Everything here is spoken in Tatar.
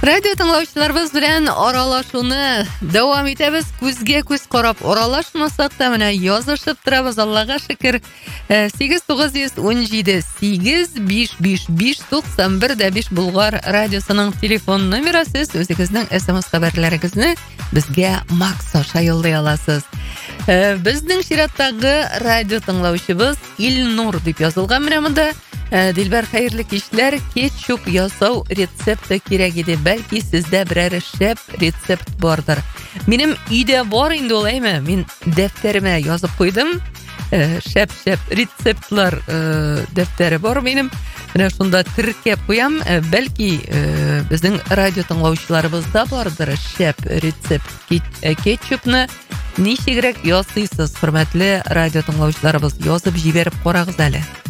Радио тыңлаучыларыбыз белән аралашуны дәвам итәбез. Күзгә күз карап аралашмасак та менә язышып торабыз, Аллага шөкер. 8917 8555591 Булгар радиосының телефон номеры. Сез үзегезнең SMS хәбәрләрегезне безгә Макс аша юллый аласыз. Безнең чираттагы радио тыңлаучыбыз Илнур дип язылган менә монда. Дилбәр, хәерле кичләр, кетчуп ясау рецепты кирәк иде. Бәлки сездә берәр шәп рецепт бардыр. Минем өйдә бар инде ул, әйме. Мин дәфтәремә язып куйдым. Шәп рецептлар дәфтәре бар минем. Менә шунда теркәп куям. Бәлки безнең радио тыңлаучыларыбызда бардыр шәп рецепт кетчупны. Ничегрәк ясыйсыз, хөрмәтле радио тыңлаучыларыбыз, язып җибәреп карагыз әле.